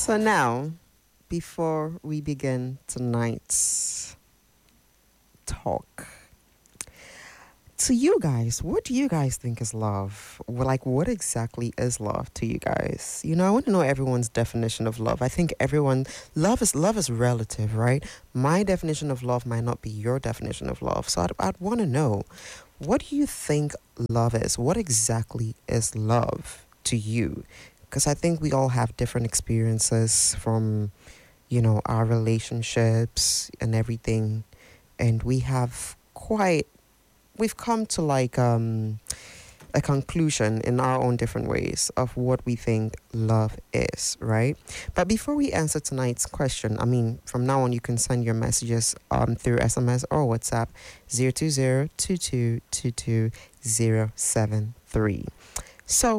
So now, before we begin tonight's talk, to you guys, what do you guys think is love? Like, what exactly is love to you guys? I want to know everyone's definition of love. I think love is relative, right? My definition of love might not be your definition of love. So I'd want to know, what do you think love is? What exactly is love to you? Because I think we all have different experiences from, our relationships and everything. And we've come to like a conclusion in our own different ways of what we think love is, right? But before we answer tonight's question, I mean, from now on you can send your messages through SMS or WhatsApp 020-2222-073. So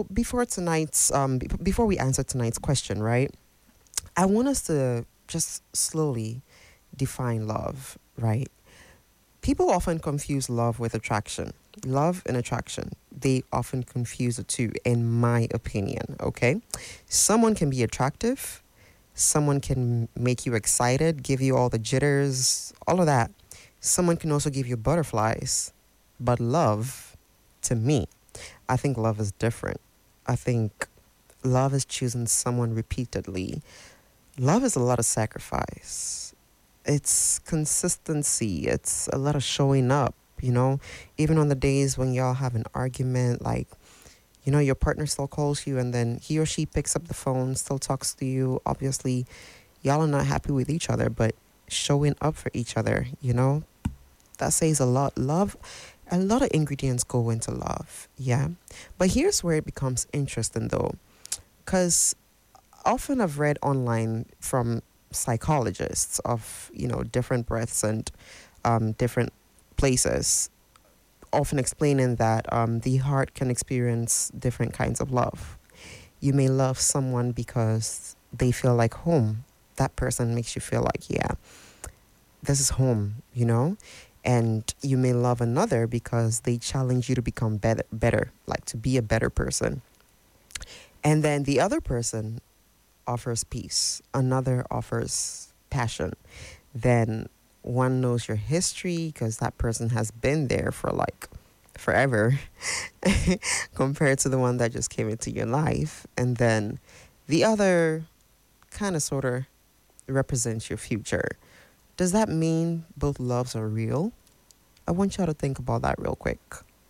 before we answer tonight's question, right? I want us to just slowly define love, right? People often confuse love with attraction. Love and attraction, they often confuse the two, in my opinion, okay? Someone can be attractive, someone can make you excited, give you all the jitters, all of that. Someone can also give you butterflies. But love, to me, I think love is different. I think love is choosing someone repeatedly. Love is a lot of sacrifice. It's consistency. It's a lot of showing up, even on the days when y'all have an argument, like, your partner still calls you and then he or she picks up the phone, still talks to you. Obviously, y'all are not happy with each other, but showing up for each other, that says a lot. Love, a lot of ingredients go into love, yeah. But here's where it becomes interesting though, because often I've read online from psychologists of, different breaths and different places, often explaining that the heart can experience different kinds of love. You may love someone because they feel like home. That person makes you feel like, yeah, this is home, And you may love another because they challenge you to become better, like to be a better person. And then the other person offers peace, another offers passion. Then one knows your history because that person has been there for like forever compared to the one that just came into your life. And then the other kind of sort of represents your future. Does that mean both loves are real? I want y'all to think about that real quick.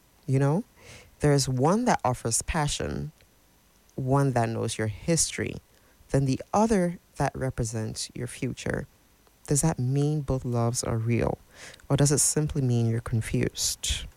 There's one that offers passion, one that knows your history, then the other that represents your future. Does that mean both loves are real? Or does it simply mean you're confused?